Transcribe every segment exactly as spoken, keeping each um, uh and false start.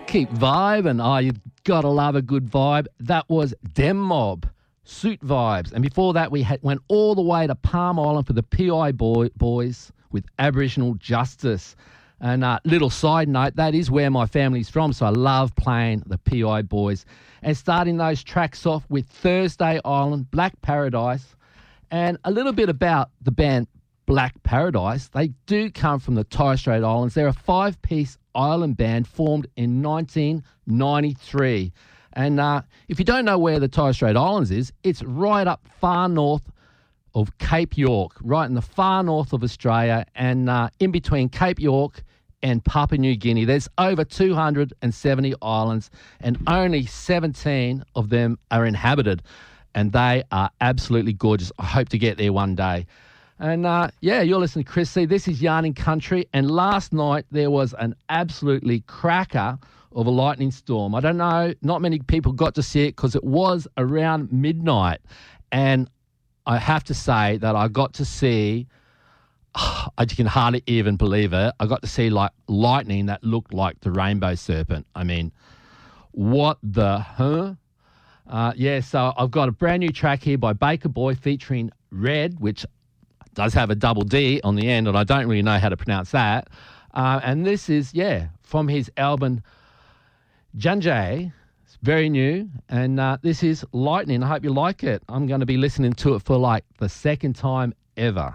keep vibing. Oh, you gotta love a good vibe. That was Dem Mob, Suit Vibes. And before that, we had, went all the way to Palm Island for the P I boy, boys with Aboriginal Justice. And uh, little side note, that is where my family's from, so I love playing the P I boys. And starting those tracks off with Thursday Island, Black Paradise, and a little bit about the band Black Paradise. They do come from the Torres Strait Islands. They're a five-piece island band formed in nineteen ninety-three. And uh, if you don't know where the Torres Strait Islands is, it's right up far north of Cape York, right in the far north of Australia, and uh, in between Cape York and Papua New Guinea. There's over two hundred seventy islands, and only seventeen of them are inhabited, and they are absolutely gorgeous. I hope to get there one day. And, uh, yeah, you're listening to Chris C. This is Yarning Country, and last night there was an absolutely cracker of a lightning storm. I don't know, not many people got to see it because it was around midnight, and I have to say that I got to see, oh, I can hardly even believe it, I got to see like lightning that looked like the rainbow serpent. I mean, what the, huh? Uh, yeah, so I've got a brand new track here by Baker Boy featuring Red, which does have a double D on the end, and I don't really know how to pronounce that. Uh, and this is, yeah, from his album Janjay. It's very new, and uh, this is Lightning. I hope you like it. I'm going to be listening to it for like the second time ever.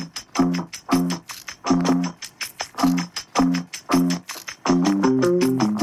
Thank you.